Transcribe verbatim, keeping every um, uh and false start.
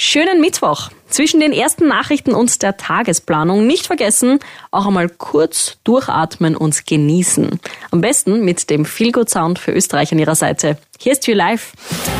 Schönen Mittwoch. Zwischen den ersten Nachrichten und der Tagesplanung nicht vergessen, auch einmal kurz durchatmen und genießen. Am besten mit dem Feel-Good-Sound für Österreich an ihrer Seite. Hier ist View Live.